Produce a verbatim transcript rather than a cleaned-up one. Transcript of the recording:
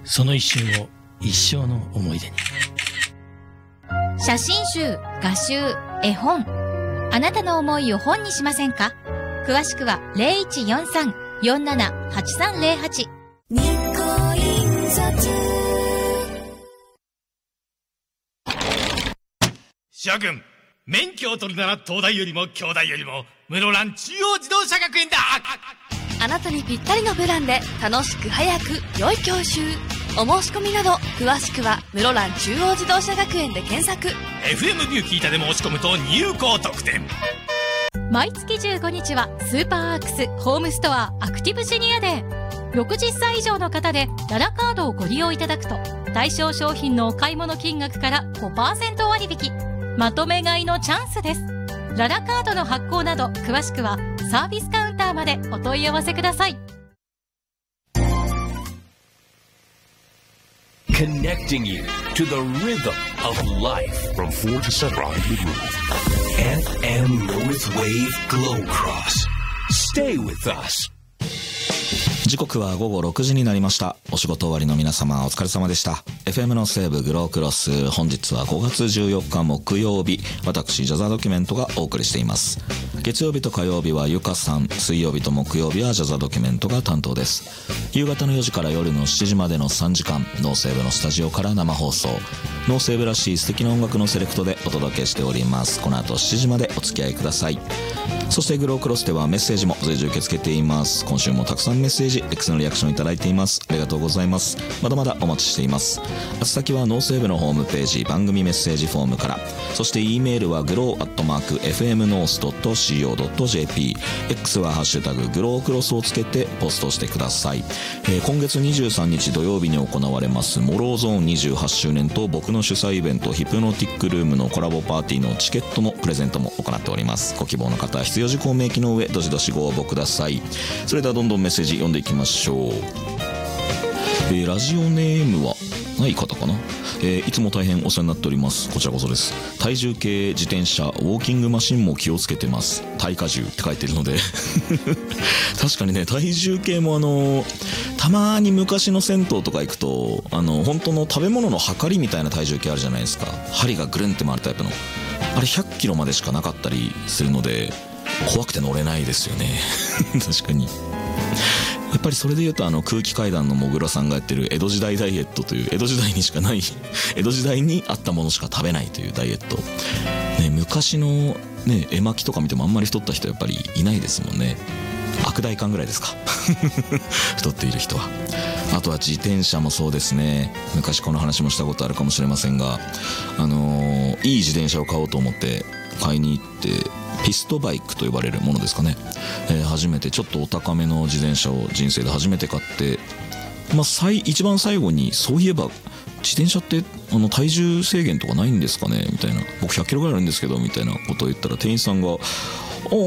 その一瞬を一生の思い出に。 写真集、画集、絵本、あなたの思いを本にしませんか？詳しくは ゼロいちよんさん よんななはちさんゼロはち。 日光印刷。 諸君、免許を取るなら東大よりも京大よりも室蘭中央自動車学園だ。 あなたにぴったりのプランで楽しく早く良い教習。お申し込みなど詳しくは室蘭中央自動車学園で検索。 エフエム ビュー聞いたで申し込むと入校特典。 毎月じゅうごにちはスーパーアークスホームストアアクティブシニアデー。ろくじゅっさい以上の方でララカードをご利用いただくと対象商品のお買い物金額から ごパーセント 割引、まとめ買いのチャンスです。ララカードの発行など詳しくはサービスカウンターまでお問い合わせください。 Connecting you to the rhythm of life from four to seven on Eff M North Wave Glow Cross. Stay with us. 時刻は午後ろくじになりました。お仕事終わりの皆様お疲れ様でした。 エフエム の西部グロークロス、本日はごがつじゅうよっか木曜日、私ジャザードキュメントがお送りしています。月曜日と火曜日はゆかさん、水曜日と木曜日はジャザードキュメントが担当です。夕方のよじから夜のしちじまでのさんじかん、ノーセーブのスタジオから生放送、ノーセーブらしい素敵な音楽のセレクトでお届けしております。この後しちじまでお付き合いください。そしてグロークロスではメッセージも随時受け付けています。今週もたくさんメッセージ、X のリアクションいただいています。ありがとうございます。まだまだお待ちしています。宛先はノーセーブのホームページ番組メッセージフォームから、そして E メールはグローアットマーク エフエムノースドットシーオードットジェーピー、 X はハッシュタググロークロスをつけてポストしてください。えー、今月にじゅうさんにち土曜日に行われますモローゾーンにじゅうはちしゅうねんと僕の主催イベントヒプノティックルームのコラボパーティーのチケットもプレゼントも行っております。ご希望の方は必要事項を明記の上どしどしご応募ください。それではどんどんメッセージ読んでいきましょう。えー、ラジオネームはない方かな、えー、いつも大変お世話になっております。こちらこそです。体重計、自転車、ウォーキングマシンも気をつけてます。耐荷重って書いてるので確かにね、体重計もあのたまに昔の銭湯とか行くとあの本当の食べ物の量りみたいな体重計あるじゃないですか。針がぐるんって回るタイプの、あれひゃっキロまでしかなかったりするので怖くて乗れないですよね確かに。やっぱりそれで言うとあの空気階段のもぐらさんがやってる江戸時代ダイエットという、江戸時代にしかない江戸時代にあったものしか食べないというダイエット、ね、昔の、ね、絵巻とか見てもあんまり太った人やっぱりいないですもんね。悪代官ぐらいですか太っている人は。あとは自転車もそうですね。昔この話もしたことあるかもしれませんが、あのー、いい自転車を買おうと思って買いに行って、ピストバイクと呼ばれるものですかね、えー、初めてちょっとお高めの自転車を人生で初めて買って、まあ、最一番最後にそういえば自転車ってあの体重制限とかないんですかねみたいな、僕ひゃっキロぐらいあるんですけどみたいなことを言ったら、店員さんが「お